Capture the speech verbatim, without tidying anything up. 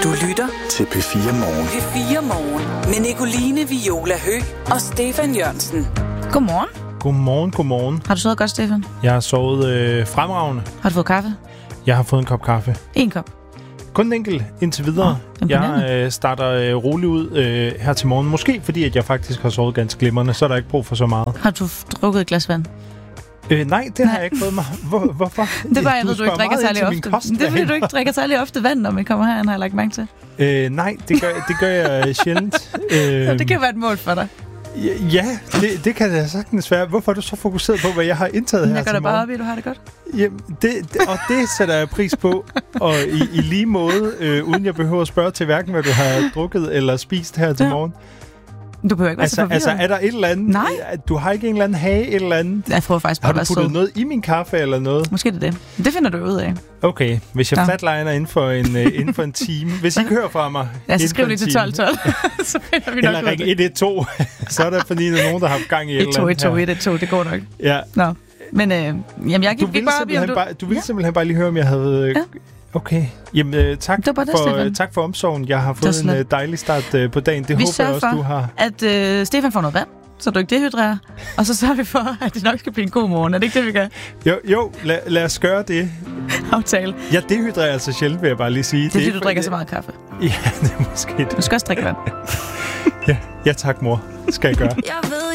Du lytter til P fire Morgen. P fire Morgen med Nicoline Viola Høgh og Stefan Jørgensen. Godmorgen. Godmorgen, godmorgen. Har du sovet godt, Stefan? Jeg har sovet øh, fremragende. Har du fået kaffe? Jeg har fået en kop kaffe. En kop? Kun en enkelt indtil videre. Oh, jeg øh, starter øh, roligt ud øh, her til morgen. Måske fordi, at jeg faktisk har sovet ganske glimrende, så er der ikke brug for så meget. Har du drukket et glas vand? Øh, nej, det nej. har jeg ikke fået mig. Hvor, hvorfor? Det er bare, jeg ved, du ikke drikker særlig ofte. Kost, det er fordi, du ikke drikker særlig ofte vand, når man kommer herind, har jeg lagt mærke til. Øh, nej, det gør, det gør jeg sjældent. øh, det kan være et mål for dig. Ja, det, det kan det sagtens være. Hvorfor er du så fokuseret på, hvad jeg har indtaget her jeg til morgen? Jeg gør da bare op i, du har det godt. Jamen, det, det, og det sætter jeg pris på. Og i, i lige måde, øh, uden jeg behøver at spørge til hverken, hvad du har drukket eller spist her til ja. morgen. Du behøver ikke være altså, så forvirret. Altså, er der et eller andet? Nej. Du har ikke en eller anden hage, et eller andet? Jeg prøver faktisk bare har du puttet noget i min kaffe eller noget? Måske det er det. Det finder du ud af. Okay, hvis jeg ja. flatliner inden for en, uh, inden for en time. Hvis I ikke hører fra mig. Ja, så skriv lige til tolv tolv. Så finder vi nok eller ring et et to. Så er der fordi, der er nogen, der har gang i et eller andet. et to et to et et to, det går nok. Ja. Nå. Men øh, jamen, jeg gik bare op i, du... Bare, du ville ja. simpelthen bare lige høre, om jeg havde... Ja. Okay. Jamen, øh, tak, det det, for, øh, tak for omsorgen. Jeg har fået en øh, dejlig start øh, på dagen. Det vi håber jeg også, for, du har. at øh, Stefan får noget vand, så du ikke dehydrerer. Og så sørger vi for, at det nok skal blive en god morgen. Er det ikke det, vi gør? Jo, jo lad, lad os gøre det. Aftale. Jeg dehydrerer altså sjældent, vil jeg bare lige sige. Det er, fordi du drikker så meget kaffe. Ja, det er måske det. Du skal også drikke vand. ja, ja, tak mor. Skal jeg gøre. Jeg ved,